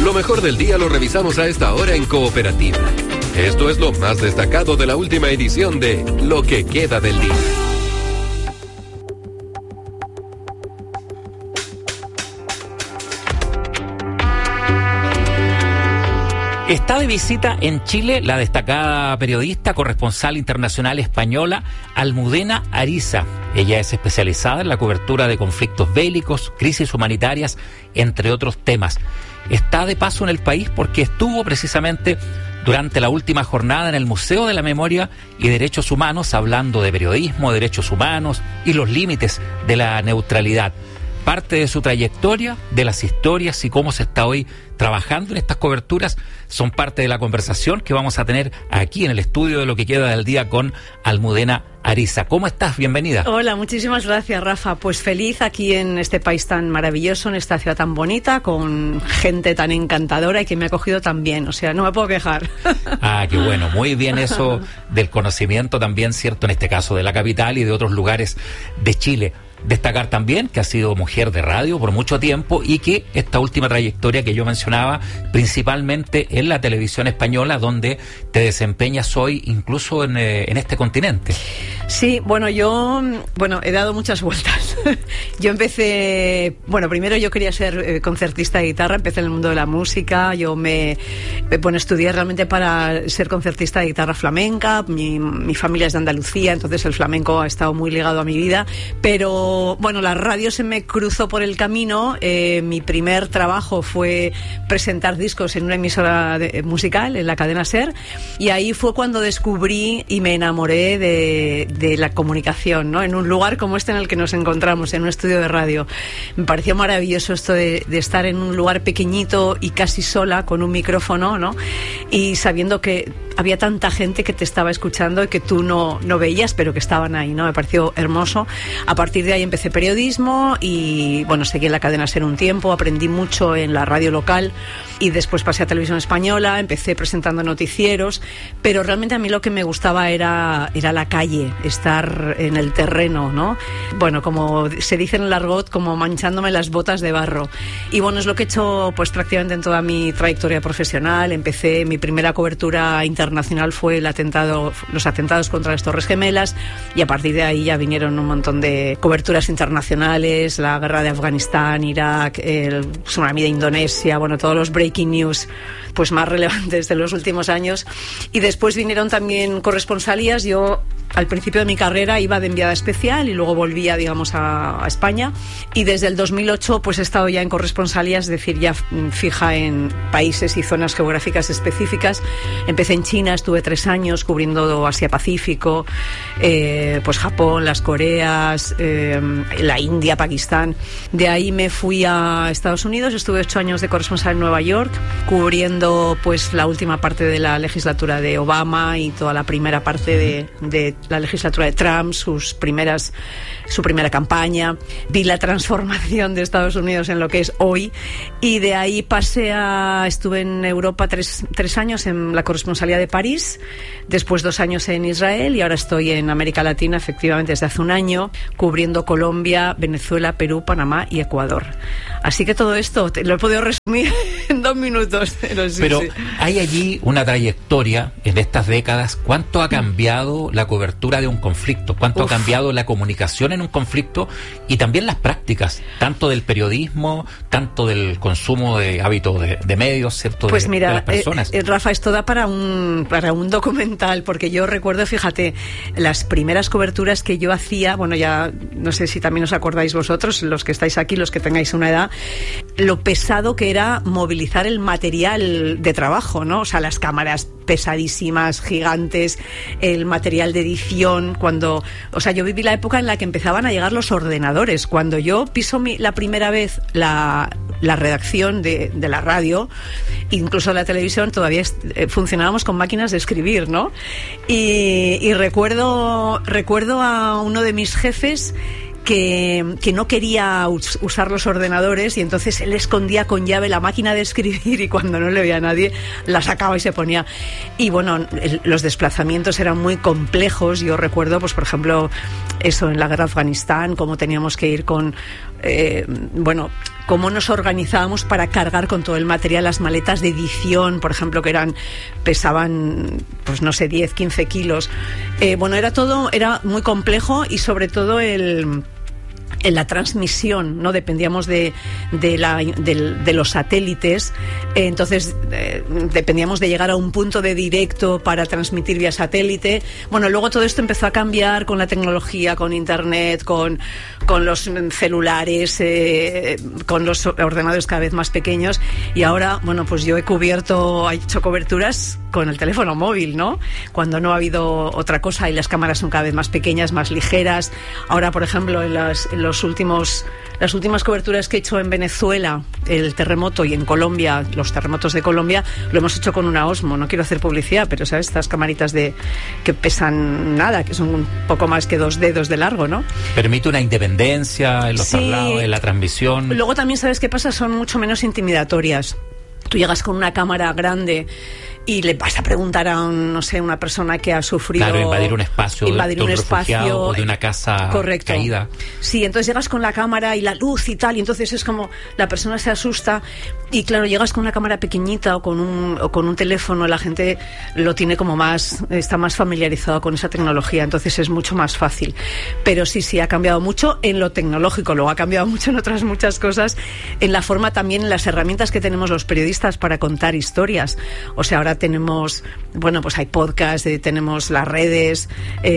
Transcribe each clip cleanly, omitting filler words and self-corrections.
Lo mejor del día lo revisamos a esta hora en Cooperativa. Esto es lo más destacado de la última edición de Lo que queda del día. Está de visita en Chile la destacada periodista, corresponsal internacional española Almudena Ariza. Ella es especializada en la cobertura de conflictos bélicos, crisis humanitarias, entre otros temas. Está de paso en el país porque estuvo precisamente durante la última jornada en el Museo de la Memoria y Derechos Humanos hablando de periodismo, derechos humanos y los límites de la neutralidad. Parte de su trayectoria, de las historias y cómo se está hoy trabajando en estas coberturas son parte de la conversación que vamos a tener aquí en el estudio de Lo que queda del día con Almudena Ariza. ¿Cómo estás? Bienvenida. Hola, muchísimas gracias, Rafa. Pues feliz aquí en este país tan maravilloso, en esta ciudad tan bonita, con gente tan encantadora y que me ha acogido tan bien. O sea, no me puedo quejar. Ah, qué bueno. Muy bien eso del conocimiento también, cierto, en este caso de la capital y de otros lugares de Chile. Destacar también que has sido mujer de radio por mucho tiempo y que esta última trayectoria que yo mencionaba, principalmente en la televisión española, donde te desempeñas hoy incluso en este continente. Sí, yo he dado muchas vueltas. Yo empecé, primero yo quería ser concertista de guitarra, empecé en el mundo de la música, yo me estudié realmente para ser concertista de guitarra flamenca, mi familia es de Andalucía, entonces el flamenco ha estado muy ligado a mi vida, pero la radio se me cruzó por el camino. Mi primer trabajo fue presentar discos en una emisora musical, en la cadena SER, y ahí fue cuando descubrí y me enamoré de la comunicación, ¿no? En un lugar como este en el que nos encontramos, en un estudio de radio. Me pareció maravilloso esto de estar en un lugar pequeñito y casi sola, con un micrófono, ¿no? Y sabiendo que había tanta gente que te estaba escuchando y que tú no veías, pero que estaban ahí, ¿no? Me pareció hermoso. A partir de ahí empecé periodismo y, seguí en la cadena SER un tiempo, aprendí mucho en la radio local y después pasé a Televisión Española, empecé presentando noticieros, pero realmente a mí lo que me gustaba era la calle, estar en el terreno, ¿no? Como se dice en el argot, como manchándome las botas de barro. Y es lo que he hecho pues prácticamente en toda mi trayectoria profesional. Empecé, mi primera cobertura internacional fue los atentados contra las Torres Gemelas, y a partir de ahí ya vinieron un montón de coberturas internacionales, la guerra de Afganistán, Irak, el tsunami de Indonesia, todos los breaking news pues más relevantes de los últimos años. Y después vinieron también corresponsalías. Yo al principio de mi carrera iba de enviada especial y luego volvía, a España, y desde el 2008 pues he estado ya en corresponsalías, es decir, ya fija en países y zonas geográficas específicas. Empecé en China, estuve 3 años cubriendo Asia-Pacífico, pues Japón, las Coreas, la India, Pakistán. De ahí me fui a Estados Unidos, estuve 8 años de corresponsal en Nueva York, cubriendo pues la última parte de la legislatura de Obama y toda la primera parte de la legislatura de Trump, su primera campaña. Vi la transformación de Estados Unidos en lo que es hoy, y de ahí estuve en Europa 3 años en la corresponsalía de París, después 2 años en Israel, y ahora estoy en América Latina, efectivamente desde hace un año, cubriendo Colombia, Venezuela, Perú, Panamá y Ecuador. Así que todo esto lo he podido resumir en 2 minutos. Pero hay allí una trayectoria en estas décadas. ¿Cuánto ha cambiado la cobertura de un conflicto? ¿Cuánto ha cambiado la comunicación en un conflicto? Y también las prácticas, tanto del periodismo, tanto del consumo de hábitos de medios, ¿cierto? Pues mira, de las personas. Rafa, esto da para un documental, porque yo recuerdo, fíjate, las primeras coberturas que yo hacía, ya no sé si también os acordáis vosotros, los que estáis aquí, los que tengáis una edad, lo pesado que era movilizar el material de trabajo, ¿no? O sea, las cámaras pesadísimas, gigantes, el material de edición, yo viví la época en la que empezaban a llegar los ordenadores. Cuando yo piso la primera vez la redacción de la radio, incluso la televisión, todavía funcionábamos con máquinas de escribir, ¿no? Y recuerdo a uno de mis jefes que no quería usar los ordenadores, y entonces él escondía con llave la máquina de escribir, y cuando no le veía a nadie la sacaba y se ponía. Y los desplazamientos eran muy complejos. Yo recuerdo, pues por ejemplo, eso en la guerra de Afganistán, cómo teníamos que ir con cómo nos organizábamos para cargar con todo el material, las maletas de edición, por ejemplo, que pesaban, pues no sé, 10, 15 kilos. Era muy complejo, y sobre todo en la transmisión, ¿no? Dependíamos de los satélites, entonces dependíamos de llegar a un punto de directo para transmitir vía satélite. Bueno, luego todo esto empezó a cambiar con la tecnología, con internet, con los celulares, con los ordenadores cada vez más pequeños, y ahora, bueno, pues yo he hecho coberturas con el teléfono móvil, ¿no? Cuando no ha habido otra cosa, y las cámaras son cada vez más pequeñas, más ligeras. Ahora, por ejemplo, las últimas coberturas que he hecho en Venezuela, el terremoto, y en Colombia, los terremotos de Colombia, lo hemos hecho con una Osmo. No quiero hacer publicidad, pero ¿sabes? Estas camaritas que pesan nada, que son un poco más que 2 dedos de largo, ¿no? Permite una independencia en los traslados, en la transmisión. Luego también, ¿sabes qué pasa? Son mucho menos intimidatorias. Tú llegas con una cámara grande y le vas a preguntar a una persona que ha sufrido... Claro, invadir un espacio o de una casa correcto. Caída. Sí, entonces llegas con la cámara y la luz y tal, y entonces es como la persona se asusta, y claro, llegas con una cámara pequeñita o con un teléfono, la gente lo tiene como está más familiarizado con esa tecnología, entonces es mucho más fácil. Pero sí, ha cambiado mucho en lo tecnológico, luego ha cambiado mucho en otras muchas cosas, en la forma también, en las herramientas que tenemos los periodistas para contar historias. O sea, ahora tenemos, pues hay podcasts, tenemos las redes,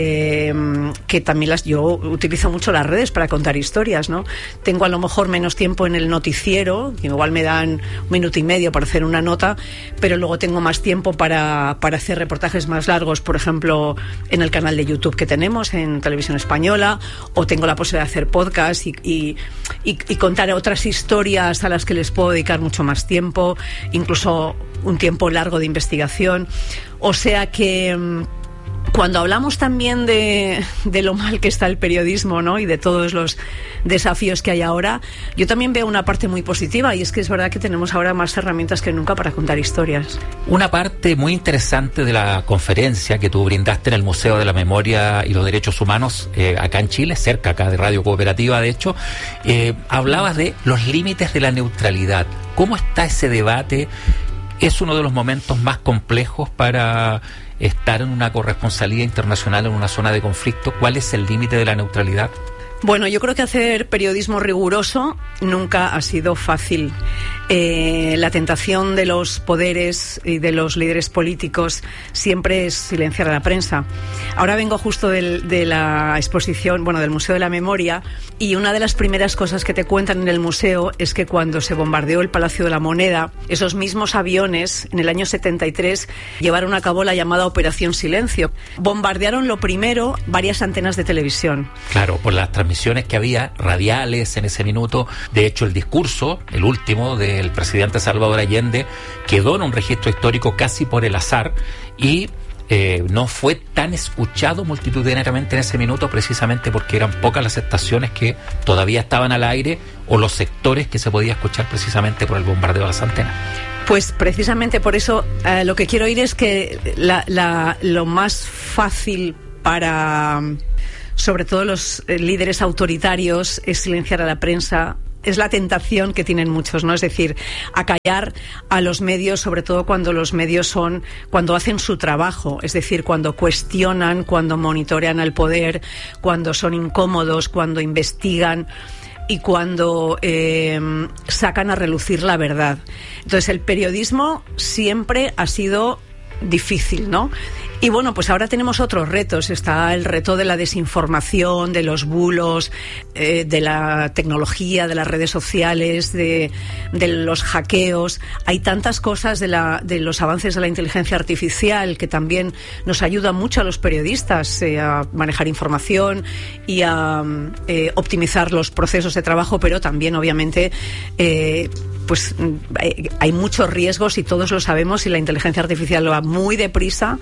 que también yo utilizo mucho las redes para contar historias, ¿no? Tengo a lo mejor menos tiempo en el noticiero, que igual me dan 1 minuto y medio para hacer una nota, pero luego tengo más tiempo para hacer reportajes más largos, por ejemplo, en el canal de YouTube que tenemos en Televisión Española, o tengo la posibilidad de hacer podcasts y contar otras historias a las que les puedo dedicar mucho más tiempo, incluso un tiempo largo de investigación. O sea que cuando hablamos también de lo mal que está el periodismo, ¿no? Y de todos los desafíos que hay ahora, yo también veo una parte muy positiva, y es que es verdad que tenemos ahora más herramientas que nunca para contar historias. Una parte muy interesante de la conferencia que tú brindaste en el Museo de la Memoria y los Derechos Humanos, acá en Chile, cerca acá de Radio Cooperativa, de hecho, hablabas de los límites de la neutralidad. ¿Cómo está ese debate? Es uno de los momentos más complejos para estar en una corresponsalía internacional en una zona de conflicto. ¿Cuál es el límite de la neutralidad? Bueno, yo creo que hacer periodismo riguroso nunca ha sido fácil. La tentación de los poderes y de los líderes políticos siempre es silenciar a la prensa. Ahora vengo justo de la exposición, del Museo de la Memoria, y una de las primeras cosas que te cuentan en el museo es que cuando se bombardeó el Palacio de la Moneda, esos mismos aviones, en el año 73, llevaron a cabo la llamada Operación Silencio. Bombardearon lo primero varias antenas de televisión. Claro, por las transmisiones que había radiales en ese minuto. De hecho, el discurso, el último del presidente Salvador Allende, quedó en un registro histórico casi por el azar, y no fue tan escuchado multitudinariamente en ese minuto, precisamente porque eran pocas las estaciones que todavía estaban al aire, o los sectores que se podía escuchar precisamente por el bombardeo de las antenas. Pues precisamente por eso lo que quiero oír es que lo más fácil para, sobre todo los líderes autoritarios, es silenciar a la prensa. Es la tentación que tienen muchos, ¿no? Es decir, acallar a los medios, sobre todo cuando los medios cuando hacen su trabajo, es decir, cuando cuestionan, cuando monitorean al poder, cuando son incómodos, cuando investigan y cuando sacan a relucir la verdad. Entonces, el periodismo siempre ha sido difícil, ¿no? Y bueno, pues ahora tenemos otros retos. Está el reto de la desinformación, de los bulos, de la tecnología, de las redes sociales, de los hackeos. Hay tantas cosas de los avances de la inteligencia artificial que también nos ayudan mucho a los periodistas a manejar información y a optimizar los procesos de trabajo, pero también, obviamente, pues hay muchos riesgos, y todos lo sabemos, y la inteligencia artificial va muy deprisa,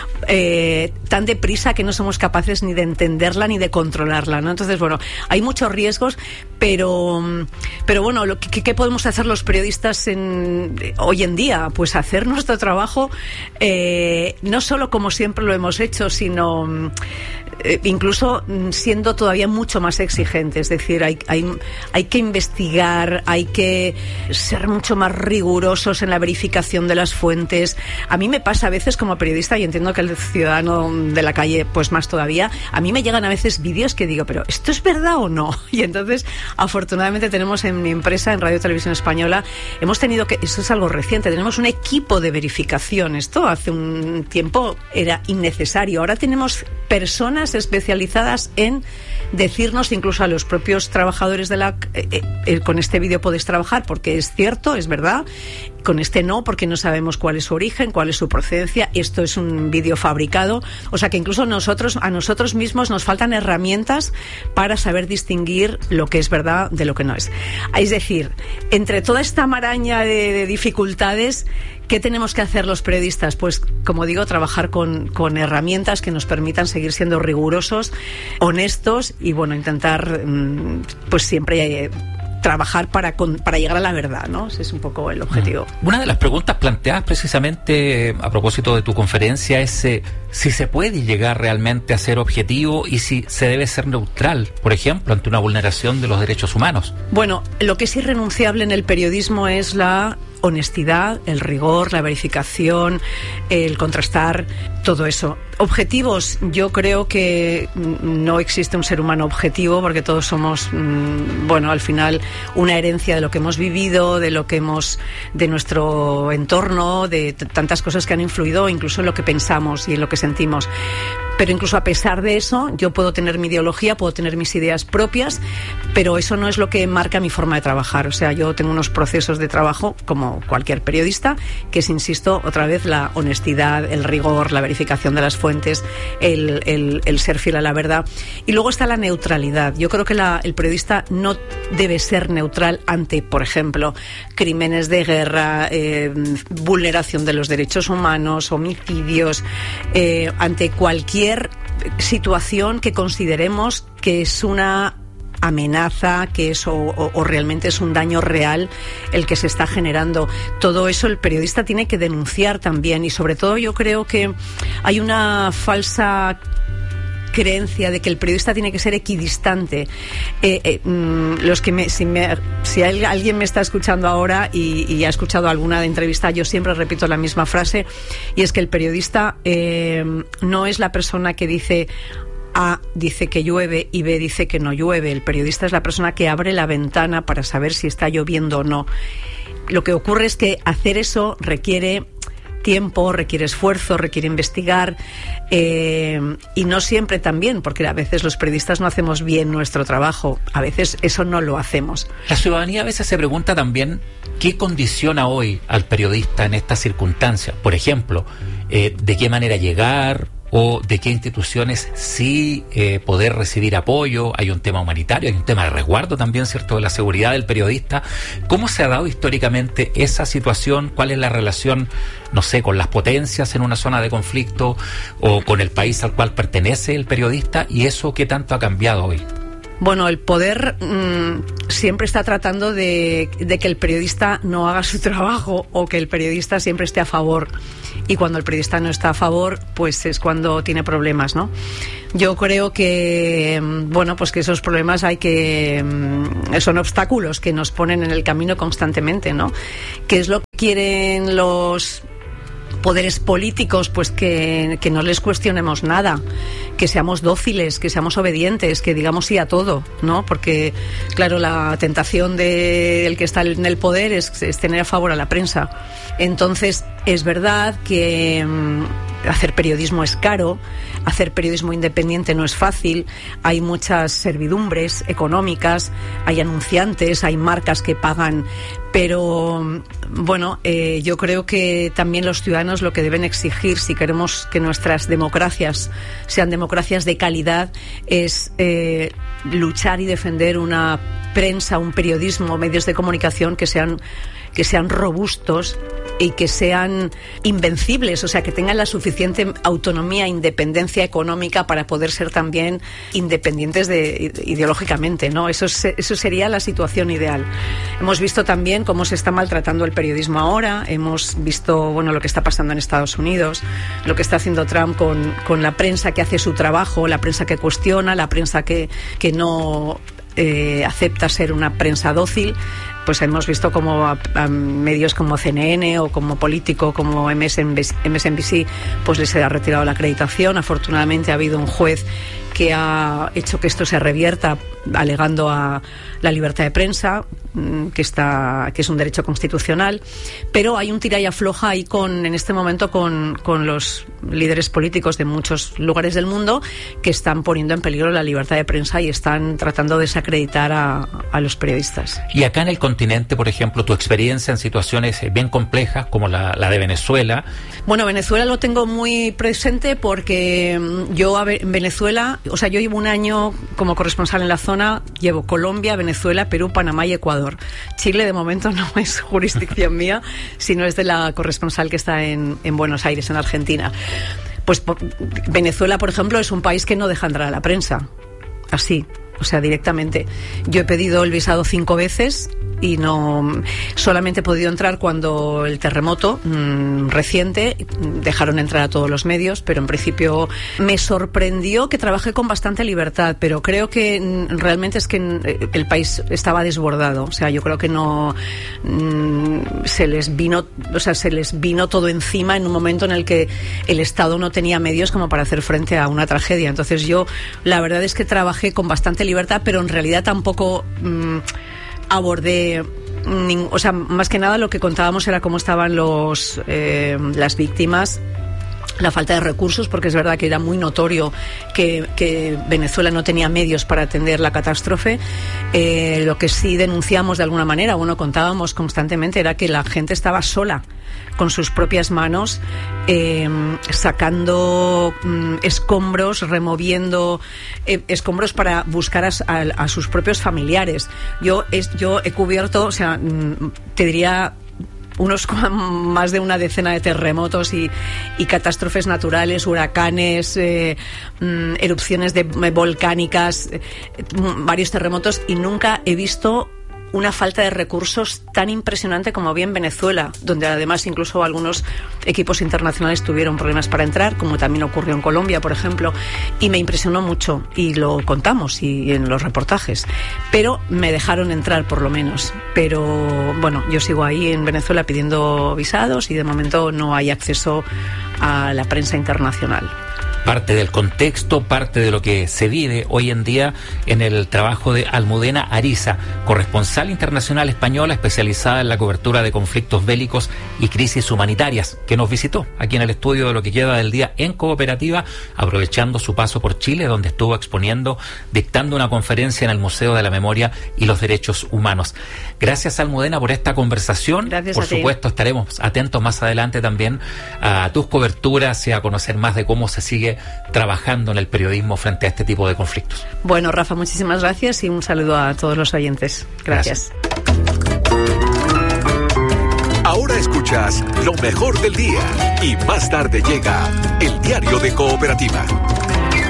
tan deprisa que no somos capaces ni de entenderla ni de controlarla, ¿no? Entonces, bueno, hay muchos riesgos, pero bueno, ¿qué podemos hacer los periodistas hoy en día? Pues hacer nuestro trabajo, no solo como siempre lo hemos hecho, sino incluso siendo todavía mucho más exigente. Es decir, hay que investigar, hay que ser mucho más rigurosos en la verificación de las fuentes. A mí me pasa a veces como periodista, y entiendo que el ciudadano de la calle pues más todavía, a mí me llegan a veces vídeos que digo, pero ¿esto es verdad o no? Y entonces, afortunadamente tenemos en mi empresa, en Radio Televisión Española, hemos tenido que, eso es algo reciente, tenemos un equipo de verificación. Esto hace un tiempo era innecesario. Ahora tenemos personas especializadas en decirnos, incluso a los propios trabajadores de con este vídeo podéis trabajar porque es cierto, es verdad, con este no, porque no sabemos cuál es su origen, cuál es su procedencia, esto es un vídeo fabricado. O sea que incluso a nosotros mismos nos faltan herramientas para saber distinguir lo que es verdad de lo que no es. Es decir, entre toda esta maraña de dificultades, ¿qué tenemos que hacer los periodistas? Pues, como digo, trabajar con herramientas que nos permitan seguir siendo rigurosos, honestos y, bueno, intentar pues siempre trabajar para llegar a la verdad, ¿no? Ese es un poco el objetivo. Una de las preguntas planteadas precisamente a propósito de tu conferencia es si se puede llegar realmente a ser objetivo y si se debe ser neutral, por ejemplo, ante una vulneración de los derechos humanos. Bueno, lo que es irrenunciable en el periodismo es la honestidad, el rigor, la verificación, el contrastar, todo eso. Objetivos, yo creo que no existe un ser humano objetivo porque todos somos, bueno, al final una herencia de lo que hemos vivido, de nuestro entorno, de tantas cosas que han influido incluso en lo que pensamos y en lo que sentimos. Pero incluso a pesar de eso, yo puedo tener mi ideología, puedo tener mis ideas propias, pero eso no es lo que marca mi forma de trabajar. O sea, yo tengo unos procesos de trabajo, como cualquier periodista, que es, insisto, otra vez la honestidad, el rigor, la verificación de las fuentes, el ser fiel a la verdad. Y luego está la neutralidad. Yo creo que el periodista no debe ser neutral ante, por ejemplo, crímenes de guerra, vulneración de los derechos humanos, homicidios, ante cualquier situación que consideremos que es una amenaza, que es o realmente es un daño real el que se está generando. Todo eso el periodista tiene que denunciar también, y sobre todo yo creo que hay una falsa creencia de que el periodista tiene que ser equidistante. Si alguien me está escuchando ahora y ha escuchado alguna entrevista, yo siempre repito la misma frase, y es que el periodista no es la persona que dice A dice que llueve y B dice que no llueve. El periodista es la persona que abre la ventana para saber si está lloviendo o no. Lo que ocurre es que hacer eso requiere tiempo, requiere esfuerzo, requiere investigar, y no siempre también, porque a veces los periodistas no hacemos bien nuestro trabajo, a veces eso no lo hacemos. La ciudadanía a veces se pregunta también qué condiciona hoy al periodista en estas circunstancias. Por ejemplo, de qué manera llegar o de qué instituciones sí poder recibir apoyo. Hay un tema humanitario, hay un tema de resguardo también, ¿cierto?, de la seguridad del periodista. ¿Cómo se ha dado históricamente esa situación? ¿Cuál es la relación, no sé, con las potencias en una zona de conflicto o con el país al cual pertenece el periodista? ¿Y eso qué tanto ha cambiado hoy? Bueno, el poder siempre está tratando de que el periodista no haga su trabajo, o que el periodista siempre esté a favor. Y cuando el periodista no está a favor, pues es cuando tiene problemas, ¿no? Yo creo que, bueno, pues que esos problemas son obstáculos que nos ponen en el camino constantemente, ¿no? ¿Qué es lo que quieren los poderes políticos? Pues que no les cuestionemos nada, que seamos dóciles, que seamos obedientes, que digamos sí a todo, ¿no? Porque, claro, la tentación del que está en el poder es tener a favor a la prensa. Entonces, es verdad que hacer periodismo es caro, hacer periodismo independiente no es fácil, hay muchas servidumbres económicas, hay anunciantes, hay marcas que pagan, pero bueno, yo creo que también los ciudadanos lo que deben exigir, si queremos que nuestras democracias sean democracias de calidad, es luchar y defender una prensa, un periodismo, medios de comunicación que sean robustos, y que sean invencibles, o sea, que tengan la suficiente autonomía e independencia económica para poder ser también independientes ideológicamente, ¿no? Eso sería la situación ideal. Hemos visto también cómo se está maltratando el periodismo ahora, hemos visto, bueno, lo que está pasando en Estados Unidos, lo que está haciendo Trump con la prensa que hace su trabajo, la prensa que cuestiona, la prensa que no acepta ser una prensa dócil. Pues hemos visto como a medios como CNN o como Político, como MSNBC, pues les ha retirado la acreditación. Afortunadamente ha habido un juez que ha hecho que esto se revierta, alegando a la libertad de prensa, que es un derecho constitucional, pero hay un tira y afloja ahí en este momento con los líderes políticos de muchos lugares del mundo que están poniendo en peligro la libertad de prensa y están tratando de desacreditar a los periodistas. Y acá en el continente, por ejemplo, tu experiencia en situaciones bien complejas como la de Venezuela. Bueno, Venezuela lo tengo muy presente porque yo en Venezuela, o sea, yo llevo un año como corresponsal en la zona, llevo Colombia, Venezuela, Perú, Panamá y Ecuador. Chile de momento no es jurisdicción mía, sino es de la corresponsal que está en Buenos Aires, en Argentina. Pues Venezuela, por ejemplo, es un país que no deja entrar a la prensa, así, o sea, directamente. Yo he pedido el visado 5 veces y solamente he podido entrar cuando el terremoto reciente dejaron entrar a todos los medios, pero en principio me sorprendió que trabajé con bastante libertad, pero creo que realmente es que el país estaba desbordado, o sea, yo creo que se les vino todo encima en un momento en el que el Estado no tenía medios como para hacer frente a una tragedia. Entonces yo la verdad es que trabajé con bastante libertad, pero en realidad tampoco abordé, o sea, más que nada lo que contábamos era cómo estaban las víctimas, la falta de recursos, porque es verdad que era muy notorio que Venezuela no tenía medios para atender la catástrofe. Lo que sí denunciamos de alguna manera, contábamos constantemente, era que la gente estaba sola, con sus propias manos, sacando escombros, removiendo escombros para buscar a sus propios familiares. Yo he cubierto, o sea, te diría más de una decena de terremotos y catástrofes naturales, huracanes, erupciones volcánicas, varios terremotos, y nunca he visto una falta de recursos tan impresionante como había en Venezuela, donde además incluso algunos equipos internacionales tuvieron problemas para entrar, como también ocurrió en Colombia, por ejemplo, y me impresionó mucho, y lo contamos y en los reportajes, pero me dejaron entrar por lo menos. Pero bueno, yo sigo ahí en Venezuela pidiendo visados y de momento no hay acceso a la prensa internacional. Parte del contexto, parte de lo que se vive hoy en día en el trabajo de Almudena Ariza, corresponsal internacional española especializada en la cobertura de conflictos bélicos y crisis humanitarias, que nos visitó aquí en el estudio de Lo que queda del día en Cooperativa, aprovechando su paso por Chile, donde estuvo exponiendo, dictando una conferencia en el Museo de la Memoria y los Derechos Humanos. Gracias, Almudena, por esta conversación. Gracias. Por supuesto, estaremos atentos más adelante también a tus coberturas y a conocer más de cómo se sigue trabajando en el periodismo frente a este tipo de conflictos. Bueno, Rafa, muchísimas gracias y un saludo a todos los oyentes. Gracias. Ahora escuchas lo mejor del día y más tarde llega el diario de Cooperativa.